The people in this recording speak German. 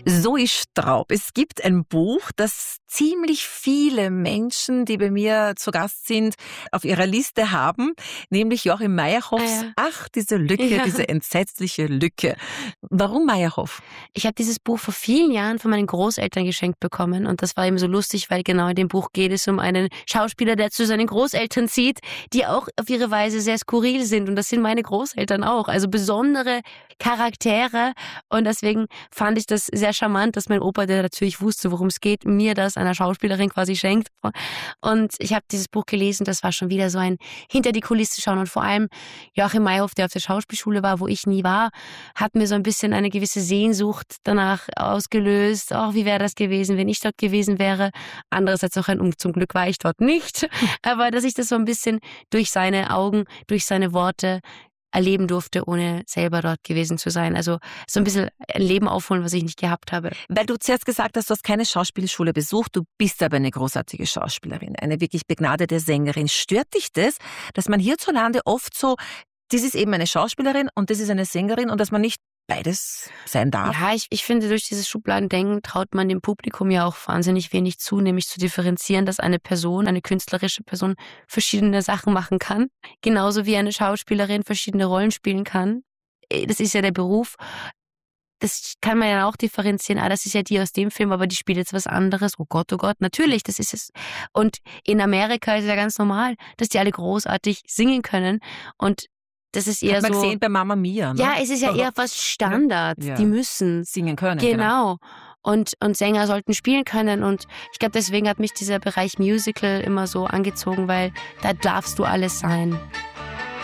Zoe Straub. Es gibt ein Buch, das ziemlich viele Menschen, die bei mir zu Gast sind, auf ihrer Liste haben, nämlich Joachim Meyerhoffs Ach, diese Lücke, diese entsetzliche Lücke. Warum Meyerhoff? Ich habe dieses Buch vor vielen Jahren von meinen Großeltern geschenkt bekommen und das war eben so lustig, weil genau in dem Buch geht es um einen Schauspieler, der zu seinen Großeltern zieht, die auch auf ihre Weise sehr skurril sind und das sind meine Großeltern auch, also besondere Charaktere und deswegen fand ich das sehr charmant, dass mein Opa, der natürlich wusste, worum es geht, mir das einer Schauspielerin quasi schenkt. Und ich habe dieses Buch gelesen, das war schon wieder so ein hinter die Kulisse schauen. Und vor allem Joachim Meyerhoff, der auf der Schauspielschule war, wo ich nie war, hat mir so ein bisschen eine gewisse Sehnsucht danach ausgelöst. Ach, wie wäre das gewesen, wenn ich dort gewesen wäre? Andererseits auch zum Glück war ich dort nicht. Aber dass ich das so ein bisschen durch seine Augen, durch seine Worte erleben durfte, ohne selber dort gewesen zu sein. Also so ein bisschen ein Leben aufholen, was ich nicht gehabt habe. Weil du zuerst gesagt hast, du hast keine Schauspielschule besucht, du bist aber eine großartige Schauspielerin, eine wirklich begnadete Sängerin. Stört dich das, dass man hierzulande oft so, das ist eben eine Schauspielerin und das ist eine Sängerin und dass man nicht beides sein darf? Ja, ich finde, durch dieses Schubladendenken traut man dem Publikum ja auch wahnsinnig wenig zu, nämlich zu differenzieren, dass eine Person, eine künstlerische Person verschiedene Sachen machen kann. Genauso wie eine Schauspielerin verschiedene Rollen spielen kann. Das ist ja der Beruf. Das kann man ja auch differenzieren. Das ist ja die aus dem Film, aber die spielt jetzt was anderes. Oh Gott, natürlich, das ist es. Und in Amerika ist es ja ganz normal, dass die alle großartig singen können und das ist eher hat man so. gesehen bei Mama Mia, ne? Ja, es ist ja eher fast Standard. Ja. Die müssen singen können. Genau. Und Sänger sollten spielen können. Und ich glaube, deswegen hat mich dieser Bereich Musical immer so angezogen, weil da darfst du alles sein.